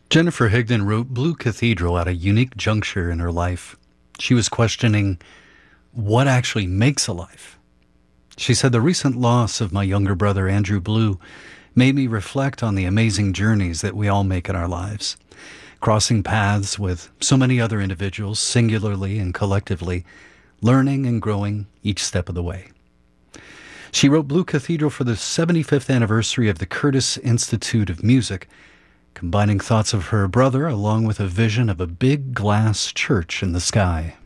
Jennifer Higdon wrote Blue Cathedral at a unique juncture in her life. She was questioning what actually makes a life. She said, "The recent loss of my younger brother, Andrew Blue, made me reflect on the amazing journeys that we all make in our lives, crossing paths with so many other individuals, singularly and collectively, learning and growing each step of the way." She wrote Blue Cathedral for the 75th anniversary of the Curtis Institute of Music, combining thoughts of her brother along with a vision of a big glass church in the sky.